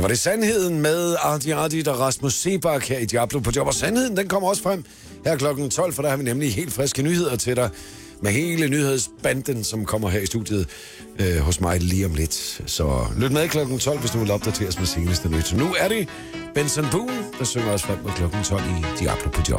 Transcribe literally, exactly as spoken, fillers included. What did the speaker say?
var det Sandheden med Arti Arti og Rasmus Sebak her i Diablo på Job. Og Sandheden, den kommer også frem her klokken tolv, for der har vi nemlig helt friske nyheder til dig. Med hele nyhedsbanden, som kommer her i studiet øh, hos mig lige om lidt. Så lyt med klokken tolv, hvis du vil opdateres med seneste nyt. Nu er det Benson Boone, der synger os frem med klokken tolv i Diablo på Job.